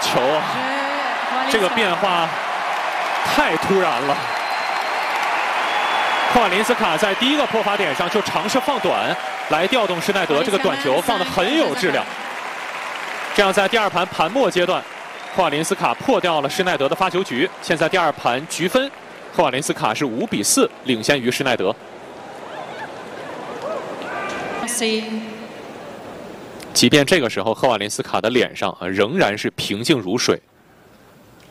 球啊！这个变化太突然了。科瓦林斯卡在第一个破发点上就尝试放短，来调动施耐德，这个短球放得很有质量。这样在第二盘盘末阶段，科瓦林斯卡破掉了施耐德的发球局。现在第二盘局分，科瓦林斯卡是5比4领先于施耐德。即便这个时候，科瓦林斯卡的脸上仍然是平静如水。